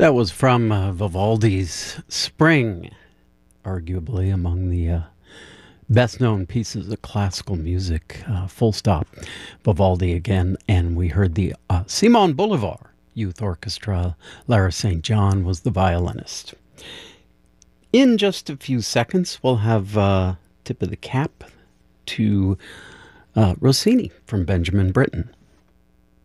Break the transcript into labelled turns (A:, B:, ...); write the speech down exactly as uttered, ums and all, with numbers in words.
A: That was from uh, Vivaldi's Spring, arguably among the uh, best-known pieces of classical music. Uh, full stop. Vivaldi again, and we heard the uh, Simon Bolivar Youth Orchestra. Lara Saint John was the violinist. In just a few seconds, we'll have uh, tip of the cap to uh, Rossini from Benjamin Britten.